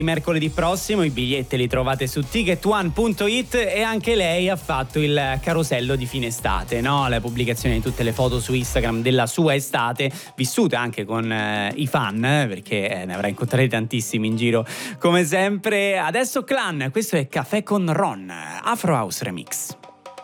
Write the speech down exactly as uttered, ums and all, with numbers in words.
Mercoledì prossimo i biglietti li trovate su ticket one punto it e anche lei ha fatto il carosello di fine estate, no? La pubblicazione di tutte le foto su Instagram della sua estate, vissute anche con eh, i fan, perché eh, ne avrà incontrati tantissimi in giro come sempre. Adesso Clan, questo è Caffè con Ron, Afro House Remix.